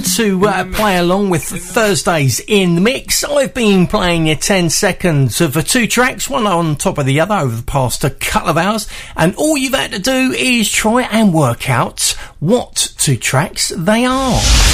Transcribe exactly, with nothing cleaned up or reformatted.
in to uh, play along with Thursdays in the Mix. I've been playing you ten seconds of uh, two tracks, one on top of the other over the past uh, couple of hours, and all you've had to do is try and work out what two tracks they are.